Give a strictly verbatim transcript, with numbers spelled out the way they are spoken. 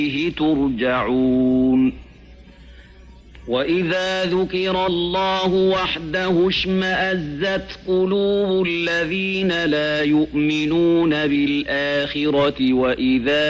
ترجعون وإذا ذكر الله وحده اشمأزت قلوب الذين لا يؤمنون بالآخرة وإذا